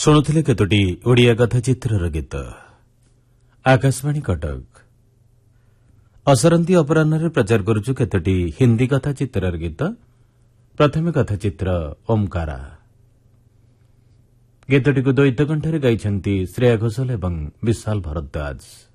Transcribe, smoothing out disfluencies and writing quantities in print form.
ଶୁଣୁଥିଲେ କେତୋଟି ଓଡ଼ିଆ କଥା ଚିତ୍ରର ଗୀତ। ଆକାଶବାଣୀ କଟକ ଅସରନ୍ତି ଅପରାହ୍ନରେ ପ୍ରଚାର କରୁଛୁ କେତୋଟି ହିନ୍ଦୀ କଥା ଚିତ୍ରର ଗୀତ। ପ୍ରଥମେ କଥା ଚିତ୍ର ଓମକାରା। ଗୀତଟିକୁ ଦ୍ୱୈତ କଣ୍ଠରେ ଗାଇଛନ୍ତି ଶ୍ରେୟା ଘୋଷାଲ ଏବଂ ବିଶାଲ ଭରଦ୍ୱାଜ।